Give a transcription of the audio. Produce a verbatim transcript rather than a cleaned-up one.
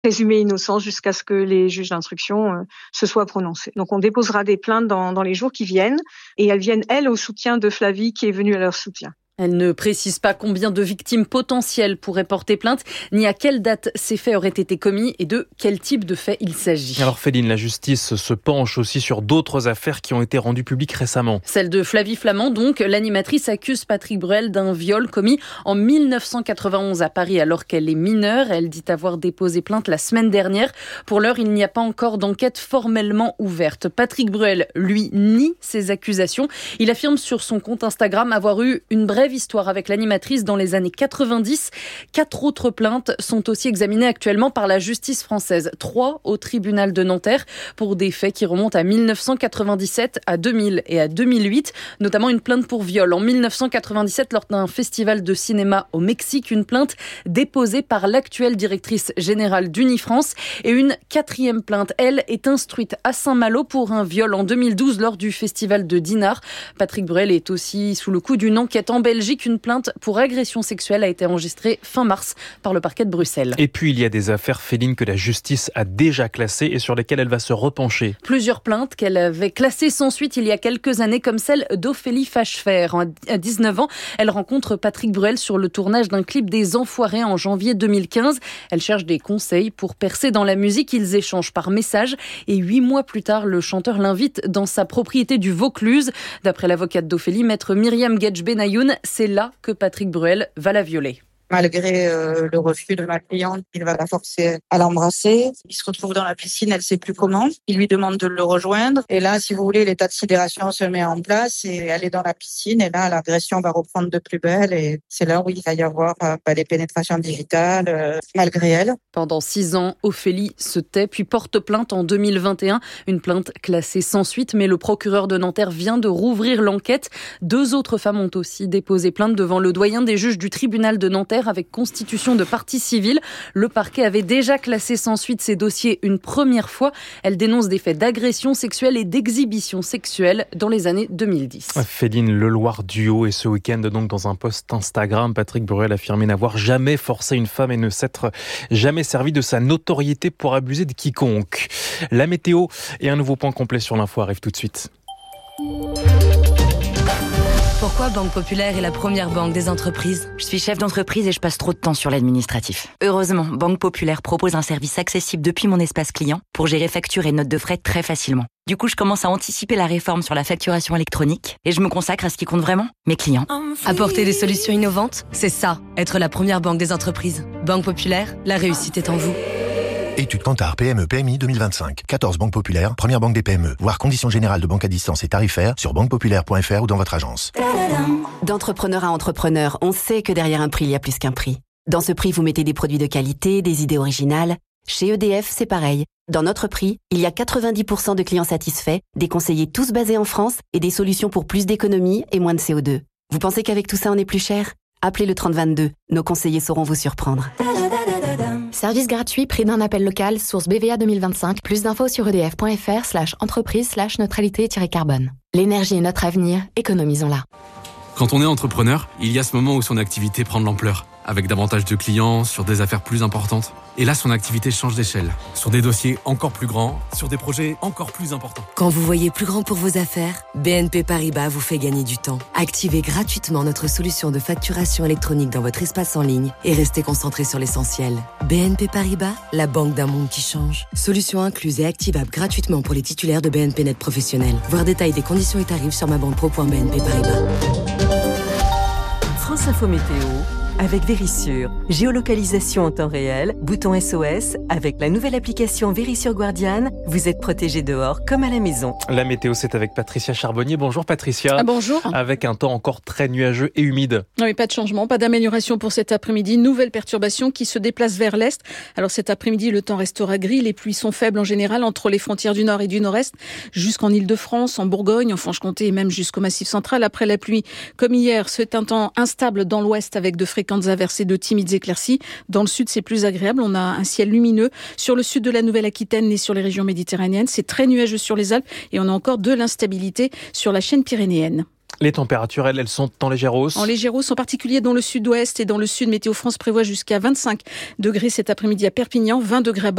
présumé innocent jusqu'à ce que les juges d'instruction euh, se soient prononcés. Donc on déposera des plaintes dans, dans les jours qui viennent et elles viennent, elles, au soutien de Flavie qui est venue à leur soutien. Elle ne précise pas combien de victimes potentielles pourraient porter plainte, ni à quelle date ces faits auraient été commis et de quel type de fait il s'agit. Alors Féline, la justice se penche aussi sur d'autres affaires qui ont été rendues publiques récemment. Celle de Flavie Flament, donc. L'animatrice accuse Patrick Bruel d'un viol commis en dix-neuf cent quatre-vingt-onze à Paris alors qu'elle est mineure. Elle dit avoir déposé plainte la semaine dernière. Pour l'heure, il n'y a pas encore d'enquête formellement ouverte. Patrick Bruel, lui, nie ces accusations. Il affirme sur son compte Instagram avoir eu une brève histoire avec l'animatrice dans les années quatre-vingt-dix. Quatre autres plaintes sont aussi examinées actuellement par la justice française. Trois au tribunal de Nanterre pour des faits qui remontent à dix-neuf cent quatre-vingt-dix-sept, à deux mille et à deux mille huit, notamment une plainte pour viol. En dix-neuf cent quatre-vingt-dix-sept, lors d'un festival de cinéma au Mexique, une plainte déposée par l'actuelle directrice générale d'Unifrance et une quatrième plainte, elle, est instruite à Saint-Malo pour un viol en deux mille douze lors du festival de Dinard. Patrick Bruel est aussi sous le coup d'une enquête en Belgique. Une plainte pour agression sexuelle a été enregistrée fin mars par le parquet de Bruxelles. Et puis il y a des affaires Féline que la justice a déjà classées et sur lesquelles elle va se repencher. Plusieurs plaintes qu'elle avait classées sans suite il y a quelques années, comme celle d'Ophélie Fachefer. À dix-neuf ans, elle rencontre Patrick Bruel sur le tournage d'un clip des Enfoirés en janvier deux mille quinze. Elle cherche des conseils pour percer dans la musique. Ils échangent par message et huit mois plus tard, le chanteur l'invite dans sa propriété du Vaucluse. D'après l'avocate d'Ophélie, maître Myriam Gedj Benayoun, c'est là que Patrick Bruel va la violer. Malgré euh, le refus de ma cliente, il va la forcer à l'embrasser. Il se retrouve dans la piscine, elle sait plus comment. Il lui demande de le rejoindre. Et là, si vous voulez, l'état de sidération se met en place et elle est dans la piscine. Et là, l'agression va reprendre de plus belle. Et c'est là où il va y avoir euh, des pénétrations digitales, euh, malgré elle. Pendant six ans, Ophélie se tait, puis porte plainte en deux mille vingt et un. Une plainte classée sans suite, mais le procureur de Nanterre vient de rouvrir l'enquête. Deux autres femmes ont aussi déposé plainte devant le doyen des juges du tribunal de Nanterre avec constitution de partie civile. Le parquet avait déjà classé sans suite ces dossiers une première fois. Elle dénonce des faits d'agression sexuelle et d'exhibition sexuelle dans les années deux mille dix. Féline Leloir duo et ce week-end donc dans un post Instagram, Patrick Bruel affirmait n'avoir jamais forcé une femme et ne s'être jamais servi de sa notoriété pour abuser de quiconque. La météo et un nouveau point complet sur l'info arrive tout de suite. Pourquoi Banque Populaire est la première banque des entreprises ? Je suis chef d'entreprise et je passe trop de temps sur l'administratif. Heureusement, Banque Populaire propose un service accessible depuis mon espace client pour gérer factures et notes de frais très facilement. Du coup, je commence à anticiper la réforme sur la facturation électronique et je me consacre à ce qui compte vraiment, mes clients. Apporter des solutions innovantes, c'est ça, être la première banque des entreprises. Banque Populaire, la réussite est en vous. Étude Kantar P M E P M I deux mille vingt-cinq. quatorze banques populaires, première banque des P M E. Voir conditions générales de banque à distance et tarifaires sur banque populaire point f r ou dans votre agence. D'entrepreneur à entrepreneur, on sait que derrière un prix, il y a plus qu'un prix. Dans ce prix, vous mettez des produits de qualité, des idées originales. Chez E D F, c'est pareil. Dans notre prix, il y a quatre-vingt-dix pour cent de clients satisfaits, des conseillers tous basés en France et des solutions pour plus d'économie et moins de C O deux. Vous pensez qu'avec tout ça, on est plus cher ? Appelez le trente vingt-deux. Nos conseillers sauront vous surprendre. Service gratuit, prix d'un appel local, source B V A deux mille vingt-cinq. Plus d'infos sur edf point f r slash entreprise slash neutralité-carbone. L'énergie est notre avenir, économisons-la. Quand on est entrepreneur, il y a ce moment où son activité prend de l'ampleur, avec davantage de clients, sur des affaires plus importantes. Et là, son activité change d'échelle, sur des dossiers encore plus grands, sur des projets encore plus importants. Quand vous voyez plus grand pour vos affaires, B N P Paribas vous fait gagner du temps. Activez gratuitement notre solution de facturation électronique dans votre espace en ligne et restez concentré sur l'essentiel. B N P Paribas, la banque d'un monde qui change. Solution incluse et activable gratuitement pour les titulaires de B N P Net professionnels. Voir détail des conditions et tarifs sur ma banque pro point b n p paribas. France Info Météo avec Vérissure. Géolocalisation en temps réel, bouton S O S. Avec la nouvelle application Vérissure Guardian, vous êtes protégé dehors comme à la maison. La météo, c'est avec Patricia Charbonnier. Bonjour Patricia. Ah, bonjour. Avec un temps encore très nuageux et humide. Oui, pas de changement, pas d'amélioration pour cet après-midi. Nouvelle perturbation qui se déplace vers l'est. Alors cet après-midi, le temps restera gris. Les pluies sont faibles en général entre les frontières du nord et du nord-est, jusqu'en Île-de-France, en Bourgogne, en Franche-Comté et même jusqu'au Massif central. Après la pluie, comme hier, c'est un temps instable dans l'ouest avec de fréquentes averses et de timides éclaircies. Dans le sud, c'est plus agréable. On a un ciel lumineux sur le sud de la Nouvelle-Aquitaine et sur les régions méditerranéennes. C'est très nuageux sur les Alpes et on a encore de l'instabilité sur la chaîne pyrénéenne. Les températures, elles, elles sont en légère hausse. En légère hausse, en particulier dans le sud-ouest et dans le sud. Météo France prévoit jusqu'à vingt-cinq degrés cet après-midi à Perpignan, vingt degrés à